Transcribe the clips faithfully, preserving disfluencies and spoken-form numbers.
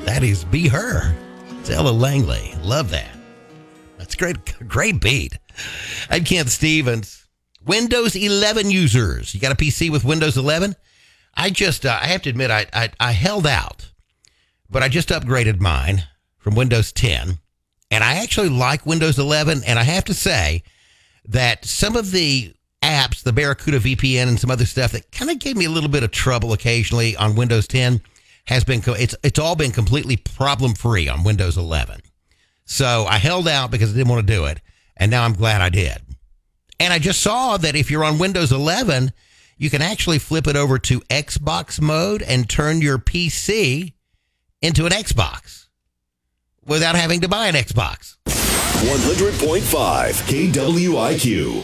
That is Be Her. It's Ella Langley. Love that. That's great. Great beat. I'm Kent Stevens. Windows eleven users. You got a P C with Windows eleven? I just, uh, I have to admit, I, I I held out, but I just upgraded mine from Windows ten, and I actually like Windows eleven, and I have to say that some of the apps, the Barracuda V P N and some other stuff that kind of gave me a little bit of trouble occasionally on Windows ten has been, it's it's all been completely problem-free on Windows eleven. So I held out because I didn't want to do it, and now I'm glad I did. And I just saw that if you're on Windows eleven, you can actually flip it over to Xbox mode and turn your P C into an Xbox without having to buy an Xbox. one hundred point five K W I Q.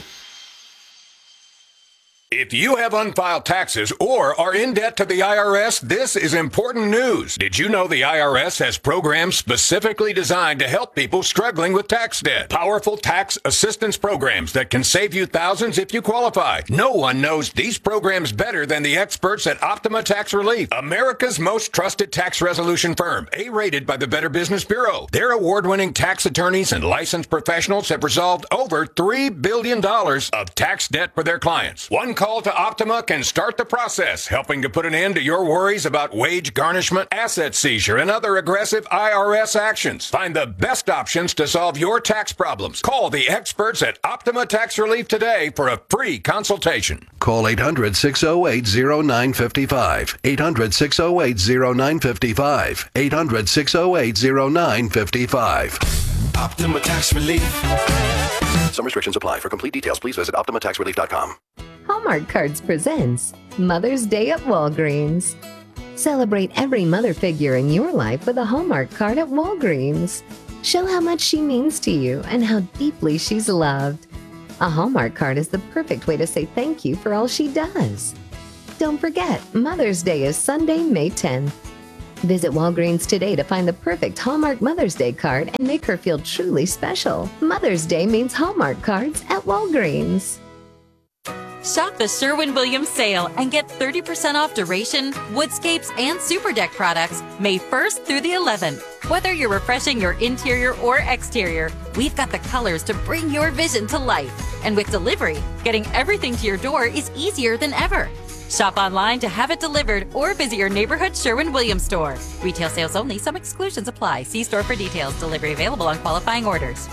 If you have unfiled taxes or are in debt to the I R S, this is important news. Did you know the I R S has programs specifically designed to help people struggling with tax debt? Powerful tax assistance programs that can save you thousands if you qualify. No one knows these programs better than the experts at Optima Tax Relief, America's most trusted tax resolution firm, A-rated by the Better Business Bureau. Their award-winning tax attorneys and licensed professionals have resolved over three billion dollars of tax debt for their clients. One call to Optima can start the process, helping to put an end to your worries about wage garnishment, asset seizure, and other aggressive I R S actions. Find the best options to solve your tax problems. Call the experts at Optima Tax Relief today for a free consultation. Call eight hundred, six oh eight, oh nine five five. eight hundred, six oh eight, oh nine five five. eight hundred, six oh eight, oh nine five five. Optima Tax Relief. Some restrictions apply. For complete details, please visit optima tax relief dot com. Hallmark Cards presents Mother's Day at Walgreens. Celebrate every mother figure in your life with a Hallmark card at Walgreens. Show how much she means to you and how deeply she's loved. A Hallmark card is the perfect way to say thank you for all she does. Don't forget, Mother's Day is Sunday, May tenth. Visit Walgreens today to find the perfect Hallmark Mother's Day card and make her feel truly special. Mother's Day means Hallmark cards at Walgreens. Shop the Sherwin-Williams sale and get thirty percent off Duration, Woodscapes, and Super Deck products May first through the eleventh. Whether you're refreshing your interior or exterior, we've got the colors to bring your vision to life. And with delivery, getting everything to your door is easier than ever. Shop online to have it delivered or visit your neighborhood Sherwin-Williams store. Retail sales only. Some exclusions apply. See store for details. Delivery available on qualifying orders.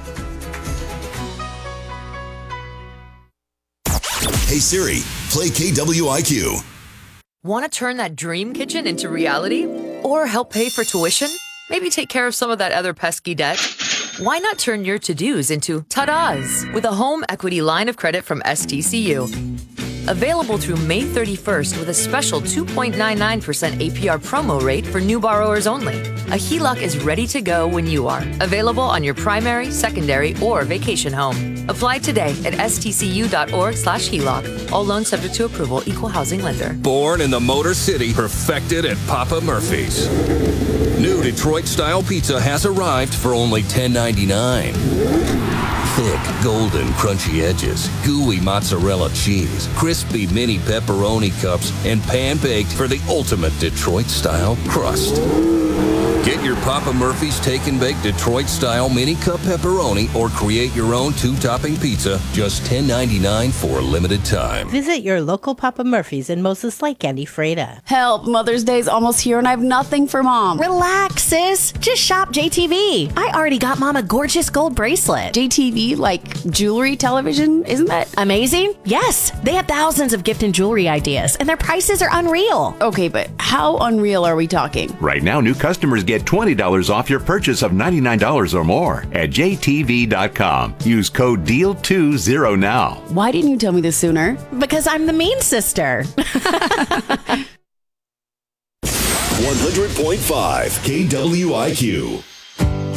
Hey Siri, play K W I Q. Want to turn that dream kitchen into reality? Or help pay for tuition? Maybe take care of some of that other pesky debt? Why not turn your to-dos into ta-das with a home equity line of credit from S T C U? Available through May thirty-first with a special two point nine nine percent A P R promo rate for new borrowers only. A H E L O C is ready to go when you are. Available on your primary, secondary, or vacation home. Apply today at stcu.org slash HELOC. All loans subject to approval. Equal housing lender. Born in the Motor City, perfected at Papa Murphy's. New Detroit-style pizza has arrived for only ten ninety-nine. Thick, golden, crunchy edges, gooey mozzarella cheese, crispy mini pepperoni cups, and pan-baked for the ultimate Detroit-style crust. Get your Papa Murphy's Take and Bake Detroit-style mini cup pepperoni or create your own two-topping pizza, just ten ninety-nine for a limited time. Visit your local Papa Murphy's in Moses Lake and Ephrata. Help, Mother's Day's almost here and I have nothing for Mom. Relax, sis. Just shop J T V. I already got Mom a gorgeous gold bracelet. J T V, like jewelry television, isn't that amazing? Yes, they have thousands of gift and jewelry ideas and their prices are unreal. Okay, but how unreal are we talking? Right now, new customers get twenty dollars off your purchase of ninety-nine dollars or more at J T V dot com. Use code D E A L twenty now. Why didn't you tell me this sooner? Because I'm the mean sister. one hundred point five K W I Q.